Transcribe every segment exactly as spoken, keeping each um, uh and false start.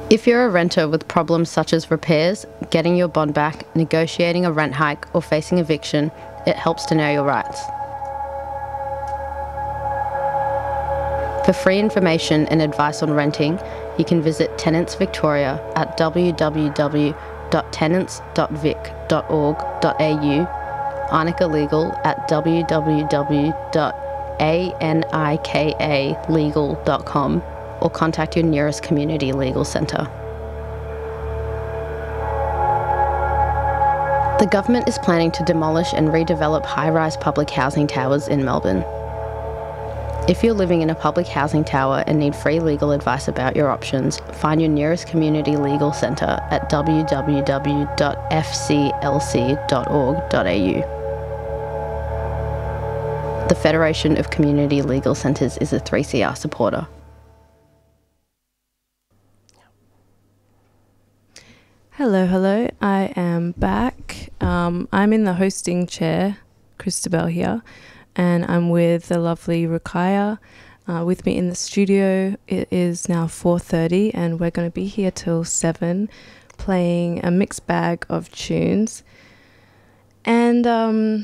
If you're a renter with problems such as repairs, getting your bond back, negotiating a rent hike, or facing eviction, it helps to know your rights. For free information and advice on renting, you can visit Tenants Victoria at w w w dot tenants dot vic dot org dot a u, Arnica Legal at w w w dot anika legal dot com, or contact your nearest community legal centre. The government is planning to demolish and redevelop high-rise public housing towers in Melbourne. If you're living in a public housing tower and need free legal advice about your options, find your nearest community legal centre at w w w dot f c l c dot org dot a u. The Federation of Community Legal Centres is a three C R supporter. Hello, hello. I am back. Um, I'm in the hosting chair, Christabel here, and I'm with the lovely Rukaya uh, with me in the studio. It is now four thirty and we're going to be here till seven playing a mixed bag of tunes. And um,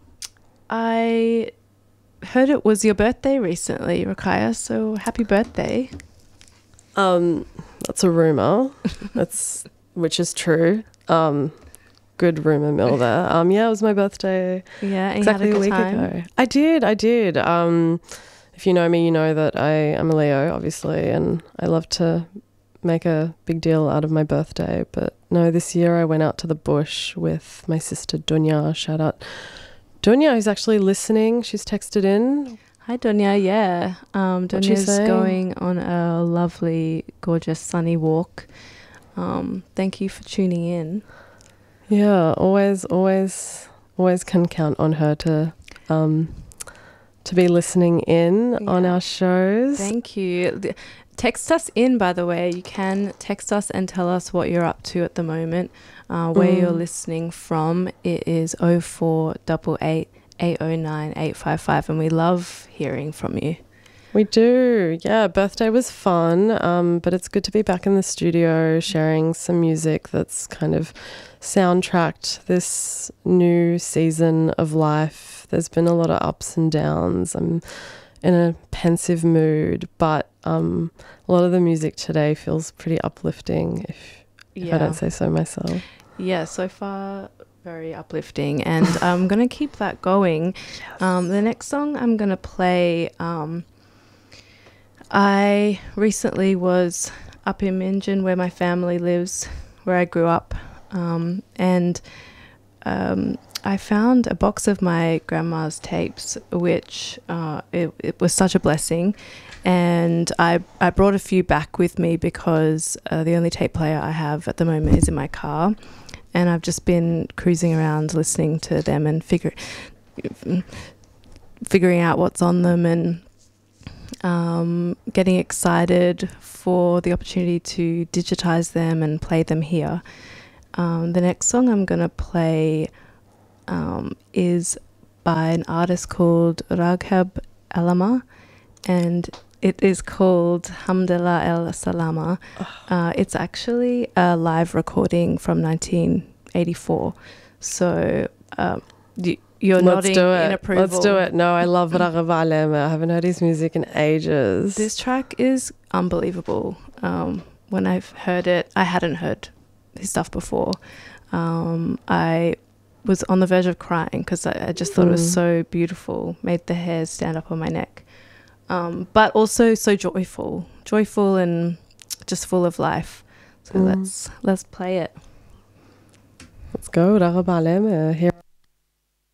I heard it was your birthday recently, Rukaya, so happy birthday. Um, that's a rumour. That's... which is true. Um, good rumour mill there. Um, yeah, it was my birthday. Yeah, and exactly you had a, a week time. ago. I did, I did. Um, if you know me, you know that I am a Leo, obviously, and I love to make a big deal out of my birthday. But no, this year I went out to the bush with my sister Dunya. Shout out Dunya, who's actually listening. She's texted in. Hi, Dunya. Yeah, um, Dunya's going on a lovely, gorgeous, sunny walk. Um, thank you for tuning in. Yeah, always, always, always can count on her to um, to be listening in yeah. on our shows. Thank you. Text us in, by the way. You can text us and tell us what you're up to at the moment, uh, where mm. you're listening from. It is oh four eight eight, eight oh nine, eight five five, and we love hearing from you. We do. Yeah, birthday was fun, um, but it's good to be back in the studio sharing some music that's kind of soundtracked this new season of life. There's been a lot of ups and downs. I'm in a pensive mood, but um, a lot of the music today feels pretty uplifting, if, yeah. if I don't say so myself. Yeah, so far very uplifting, and I'm going to keep that going. Yes. Um, the next song I'm going to play... Um, I recently was up in Minjin where my family lives, where I grew up, um, and um, I found a box of my grandma's tapes, which uh, it, it was such a blessing, and I, I brought a few back with me because uh, the only tape player I have at the moment is in my car, and I've just been cruising around listening to them and figure, figuring out what's on them and Um, getting excited for the opportunity to digitize them and play them here. Um, the next song I'm going to play um, is by an artist called Raghab Alama, and it is called Hamdallah El Salama. Oh. Uh, it's actually a live recording from nineteen eighty-four. So um, you, You're Let's nodding do it. in approval. Let's do it. No, I love Raghab Alama. I haven't heard his music in ages. This track is unbelievable. Um, when I've heard it, I hadn't heard his stuff before. Um, I was on the verge of crying because I, I just thought mm. it was so beautiful, made the hairs stand up on my neck. Um, but also so joyful, joyful and just full of life. So mm. let's let's play it. Let's go, Raghab Alama. Here.